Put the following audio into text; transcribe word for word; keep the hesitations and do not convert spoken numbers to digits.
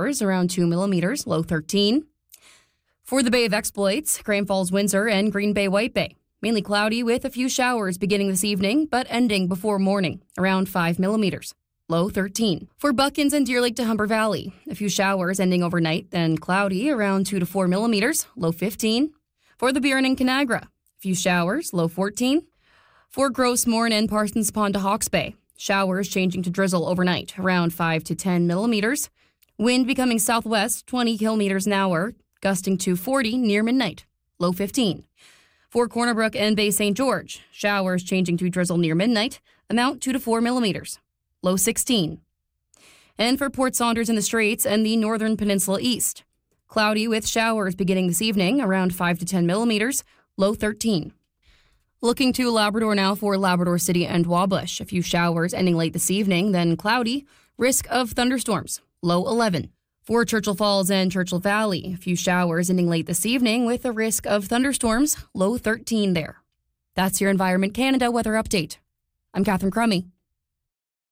showers, around two millimeters, low thirteen. For the Bay of Exploits, Grand Falls, Windsor, and Green Bay, White Bay, mainly cloudy with a few showers beginning this evening, but ending before morning, around five millimeters, low thirteen. For Buckins and Deer Lake to Humber Valley, a few showers ending overnight, then cloudy, around two to four millimeters, low fifteen. For the Burin and Canagra, a few showers, low fourteen. For Gross Morin and Parsons Pond to Hawke's Bay, showers changing to drizzle overnight, around five to ten millimeters. Wind becoming southwest, twenty kilometers an hour, gusting to forty near midnight, low fifteen. For Corner Brook and Bay Saint George, showers changing to drizzle near midnight, amount two to four millimeters, low sixteen. And for Port Saunders in the Straits and the Northern Peninsula East, cloudy with showers beginning this evening, around five to ten millimeters, low thirteen. Looking to Labrador now for Labrador City and Wabush. A few showers ending late this evening, then cloudy. Risk of thunderstorms, low eleven. For Churchill Falls and Churchill Valley, a few showers ending late this evening with a risk of thunderstorms, low thirteen there. That's your Environment Canada weather update. I'm Catherine Crummy.